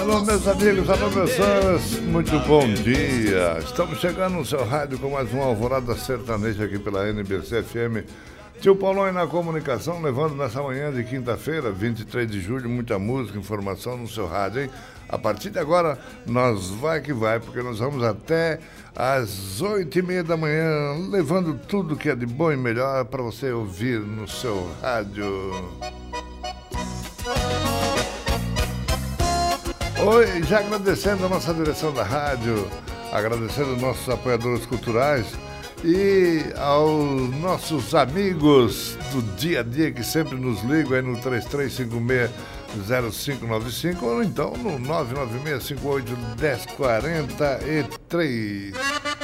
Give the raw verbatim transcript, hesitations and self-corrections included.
Alô, meus amigos, alô, meus fãs, muito bom dia. Estamos chegando no seu rádio com mais uma alvorada sertaneja aqui pela N B C F M. Tio Paulão na comunicação, levando nessa manhã de quinta-feira, vinte e três de julho, muita música, informação no seu rádio, hein? A partir de agora, nós vai que vai, porque nós vamos até às oito e meia da manhã, levando tudo que é de bom e melhor para você ouvir no seu rádio. Oi, já agradecendo a nossa direção da rádio, agradecendo os nossos apoiadores culturais e aos nossos amigos do dia a dia que sempre nos ligam aí no três três cinco seis zero cinco nove cinco ou então no nove nove seis cinco oito um zero quatro três.